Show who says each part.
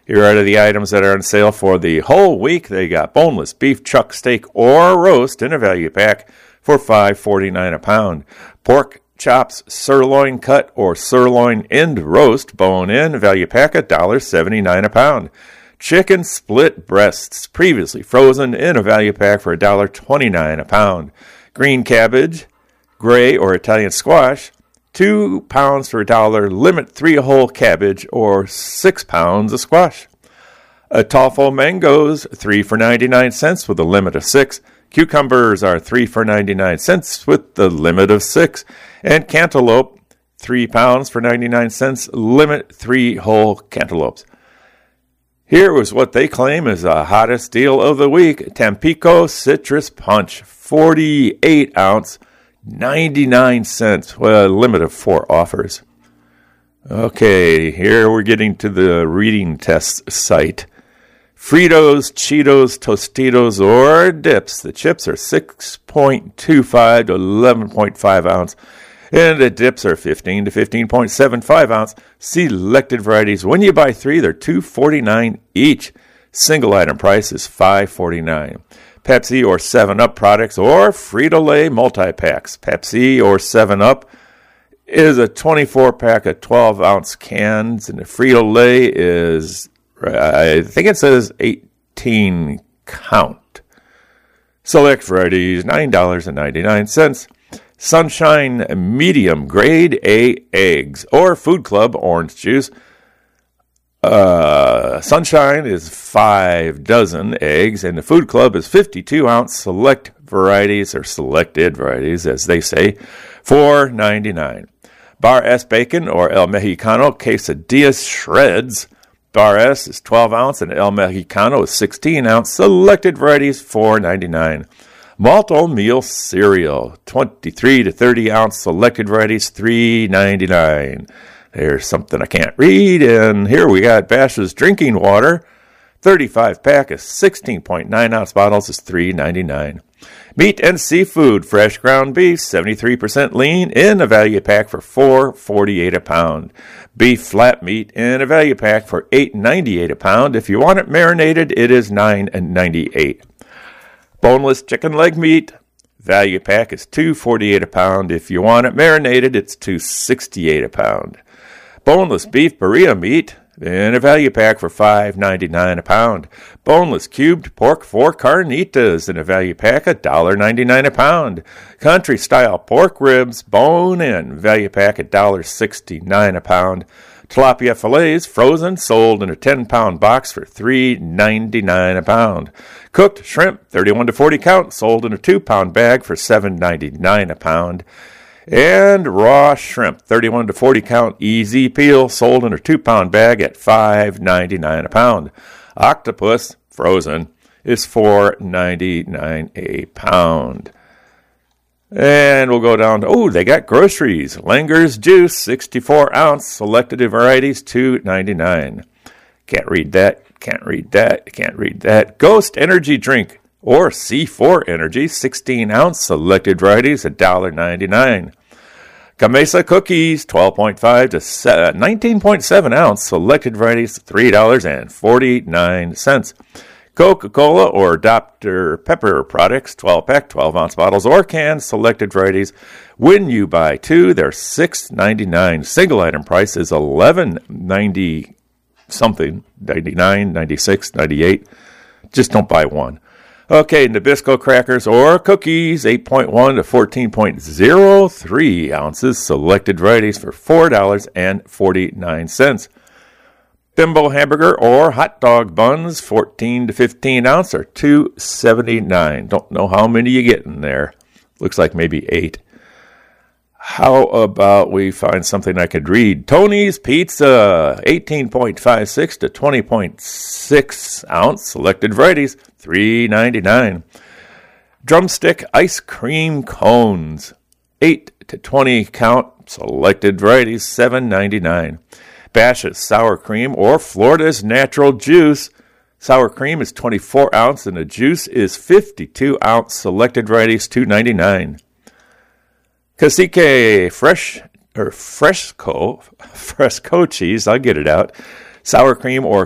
Speaker 1: Here are the items that are on sale for the whole week. They got boneless beef chuck steak or roast in a value pack for $5.49 a pound. Pork chops, sirloin cut or sirloin end roast, bone in, value pack $1.79 a pound. Chicken split breasts, previously frozen, in a value pack for $1.29 a pound. Green cabbage, gray or Italian squash, 2 pounds for $1. Limit 3 whole cabbage or 6 pounds of squash. Atolfo mangoes, 3 for 99 cents with a limit of 6. Cucumbers are 3 for 99 cents with the limit of 6. And cantaloupe, 3 pounds for 99 cents, limit 3 whole cantaloupes. Here was what they claim is the hottest deal of the week. Tampico Citrus Punch, 48 ounce, 99 cents, with a limit of 4 offers. Okay, here we're getting to the reading test site. Fritos, Cheetos, Tostitos, or dips. The chips are 6.25 to 11.5 ounce, and the dips are 15 to 15.75 ounce. Selected varieties. When you buy 3, they're $2.49 each. Single item price is $5.49. Pepsi or 7-Up products or Frito-Lay multi-packs. Pepsi or 7-Up is a 24-pack of 12-ounce cans, and the Frito-Lay is, I think it says 18 count. Select varieties, $9.99. Sunshine medium grade A eggs or Food Club orange juice. Sunshine is 5 dozen eggs, and the Food Club is 52-ounce select varieties, or selected varieties, as they say, $4.99. Bar S bacon or El Mexicano quesadillas shreds. Bar S is 12-ounce, and El Mexicano is 16-ounce. Selected varieties, $4.99. Malt oatmeal cereal, 23 to 30-ounce. Selected varieties, $3.99. There's something I can't read. And here we got Bash's drinking water. 35-pack of 16.9-ounce bottles is $3.99. Meat and seafood, fresh ground beef, 73% lean, in a value pack for $4.48 a pound. Beef flat meat in a value pack for $8.98 a pound. If you want it marinated, it is $9.98. Boneless chicken leg meat, value pack is $2.48 a pound. If you want it marinated, it's $2.68 a pound. Boneless beef burrito meat in a value pack for $5.99 a pound. Boneless cubed pork 4 carnitas in a value pack, $1.99 a pound. Country style pork ribs, bone in, value pack, $1.69 a pound. Tilapia fillets, frozen, sold in a 10-pound box for $3.99 a pound. Cooked shrimp, 31 to 40 count, sold in a 2-pound bag for $7.99 a pound. And raw shrimp, 31 to 40 count, easy peel, sold in a 2-pound bag at $5.99 a pound. Octopus, frozen, is $4.99 a pound. And we'll go down to, they got groceries. Langer's juice, 64-ounce, selected varieties, $2.99. Can't read that. Ghost energy drink or C4 energy, 16-ounce, selected varieties, $1.99. Gamesa cookies, 12.5 to 19.7 ounce, selected varieties, $3.49. Coca-Cola or Dr. Pepper products, 12-pack, 12-ounce bottles or cans, selected varieties. When you buy 2, they're $6.99. Single item price is $11.90 something, 99, 96, 98. Just don't buy one. Okay, Nabisco crackers or cookies, 8.1 to 14.03 ounces, selected varieties for $4.49. Bimbo hamburger or hot dog buns, 14 to 15 ounce, or $2.79. Don't know how many you get in there. Looks like maybe 8. How about we find something I could read? Tony's Pizza, 18.56 to 20.6 ounce, selected varieties, $3.99. Drumstick ice cream cones, 8 to 20 count, selected varieties, $7.99. Bash's sour cream or Florida's natural juice. Sour cream is 24 ounce and the juice is 52 ounce, selected varieties, $2.99. Cacique fresco cheese, I'll get it out. Sour cream or